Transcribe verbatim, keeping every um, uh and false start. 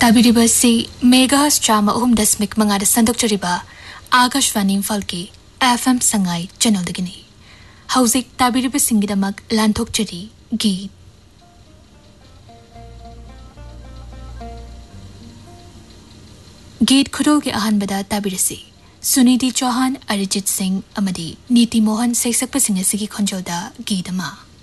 ताबिरिबसी मेगास चामा अहम दशमिक मंगादा संदोक्चरिबा आकाशवाणी इम्फाल की एफएम संगाई चैनलदगिनी हौजिक ताबिरिबसिंगिदमक लांथोक्चरी गीत गीत खुदोल के अहानबदा ताबिरसी सुनिधि चौहान अरिजीत सिंह अमदी नीति मोहन सैसक्पसिंग असिगी खंजोदा गीत अमा